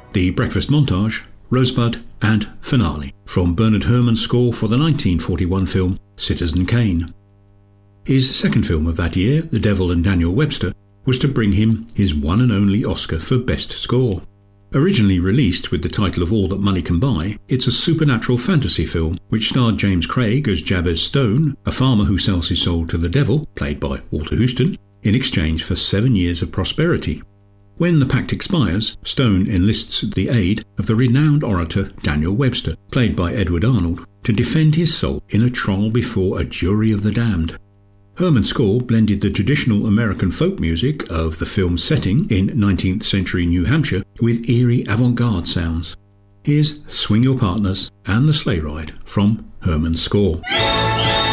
The Breakfast Montage, Rosebud and Finale from Bernard Herrmann's score for the 1941 film Citizen Kane. His second film of that year, The Devil and Daniel Webster, was to bring him his one and only Oscar for Best Score. Originally released with the title of All That Money Can Buy, it's a supernatural fantasy film which starred James Craig as Jabez Stone, a farmer who sells his soul to the devil, played by Walter Huston, in exchange for 7 years of prosperity. When the pact expires, Stone enlists the aid of the renowned orator Daniel Webster, played by Edward Arnold, to defend his soul in a trial before a jury of the damned. Herrmann's score blended the traditional American folk music of the film's setting in 19th century New Hampshire with eerie avant-garde sounds. Here's Swing Your Partners and the Sleigh Ride from Herrmann's score.